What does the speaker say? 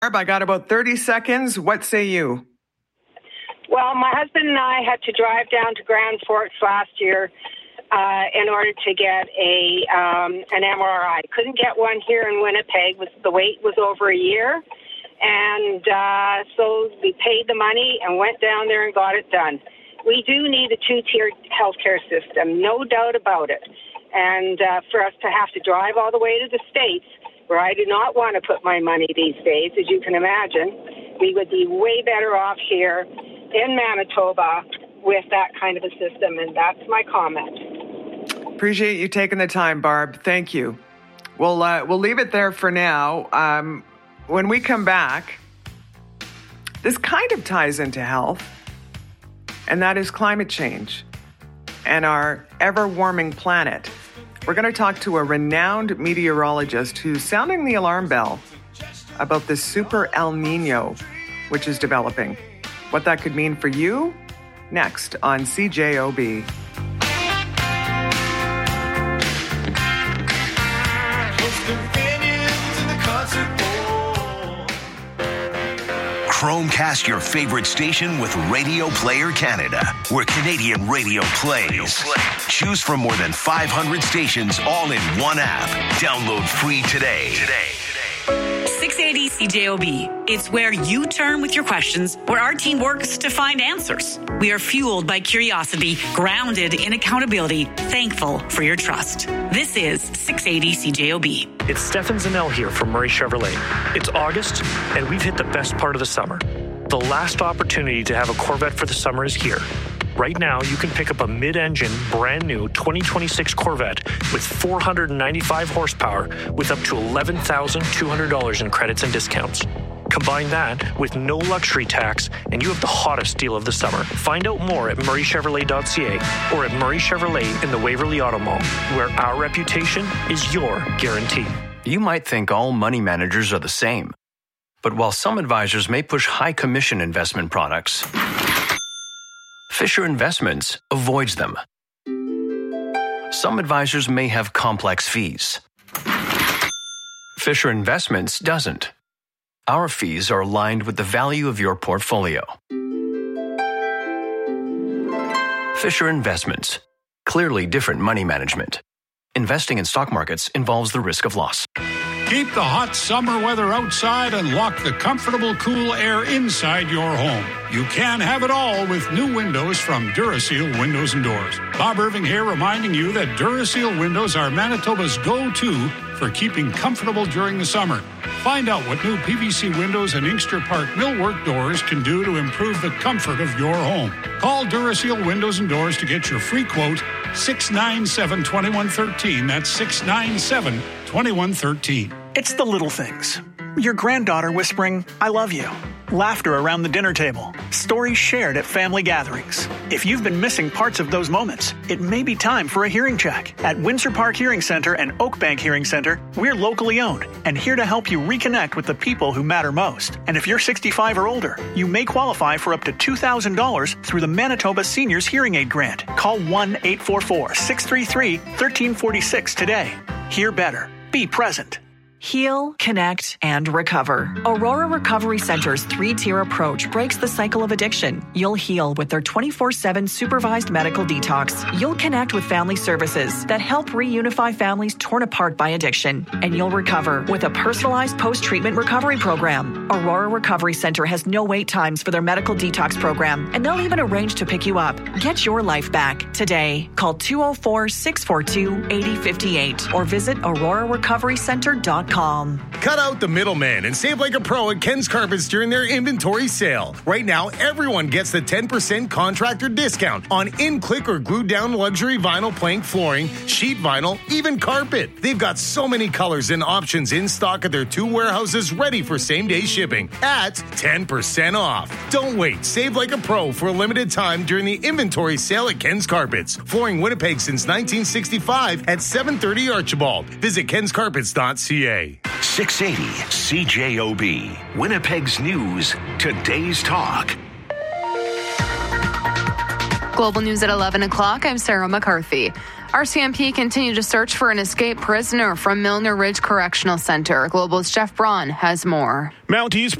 I got about 30 seconds. What say you? Well, my husband and I had to drive down to Grand Forks last year in order to get an MRI. Couldn't get one here in Winnipeg. The wait was over a year. And so we paid the money and went down there and got it done. We do need a two-tiered healthcare system, no doubt about it. And for us to have to drive all the way to the States, where I do not want to put my money these days, as you can imagine, we would be way better off here in Manitoba with that kind of a system, and that's my comment. Appreciate you taking the time, Barb. Thank you. We'll leave it there for now. When we come back, this kind of ties into health, and that is climate change and our ever-warming planet. We're going to talk to a renowned meteorologist who's sounding the alarm bell about this super El Nino, which is developing. What that could mean for you, next on CJOB. Chromecast your favorite station with Radio Player Canada, where Canadian radio plays. Choose from more than 500 stations all in one app. Download free today. 680 CJOB. It's where you turn with your questions, where our team works to find answers. We are fueled by curiosity, grounded in accountability, thankful for your trust. This is 680 CJOB. It's Stefan Zanel here from Murray Chevrolet. It's August, and we've hit the best part of the summer. The last opportunity to have a Corvette for the summer is here. Right now, you can pick up a mid-engine, brand-new 2026 Corvette with 495 horsepower with up to $11,200 in credits and discounts. Combine that with no luxury tax, and you have the hottest deal of the summer. Find out more at murraychevrolet.ca or at Murray Chevrolet in the Waverly Auto Mall, where our reputation is your guarantee. You might think all money managers are the same. But while some advisors may push high commission investment products, Fisher Investments avoids them. Some advisors may have complex fees. Fisher Investments doesn't. Our fees are aligned with the value of your portfolio. Fisher Investments. Clearly different money management. Investing in stock markets involves the risk of loss. Keep the hot summer weather outside and lock the comfortable, cool air inside your home. You can have it all with new windows from Duraseal Windows and Doors. Bob Irving here, reminding you that Duraseal windows are Manitoba's go-to for keeping comfortable during the summer. Find out what new PVC windows and Inkster Park millwork doors can do to improve the comfort of your home. Call Duraseal Windows and Doors to get your free quote, 697-2113. That's 697-2113. It's the little things. Your granddaughter whispering, "I love you." Laughter around the dinner table. Stories shared at family gatherings. If you've been missing parts of those moments, it may be time for a hearing check. At Windsor Park Hearing Center and Oakbank Hearing Center, we're locally owned and here to help you reconnect with the people who matter most. And if you're 65 or older, you may qualify for up to $2,000 through the Manitoba Seniors Hearing Aid Grant. Call 1-844-633-1346 today. Hear better. Be present. Heal, connect, and recover. Aurora Recovery Center's 3-tier approach breaks the cycle of addiction. You'll heal with their 24/7 supervised medical detox. You'll connect with family services that help reunify families torn apart by addiction. And you'll recover with a personalized post-treatment recovery program. Aurora Recovery Center has no wait times for their medical detox program, and they'll even arrange to pick you up. Get your life back today. Call 204-642-8058 or visit aurorarecoverycenter.com. Cut out the middleman and save like a pro at Ken's Carpets during their inventory sale. Right now, everyone gets the 10% contractor discount on in-click or glued-down luxury vinyl plank flooring, sheet vinyl, even carpet. They've got so many colors and options in stock at their 2 warehouses ready for same-day shipping at 10% off. Don't wait. Save like a pro for a limited time during the inventory sale at Ken's Carpets. Flooring Winnipeg since 1965 at 730 Archibald. Visit kenscarpets.ca. 680 CJOB, Winnipeg's News, today's talk. Global News at 11 o'clock. I'm Sarah McCarthy. RCMP continue to search for an escaped prisoner from Milner Ridge Correctional Center. Global's Jeff Braun has more. Mounties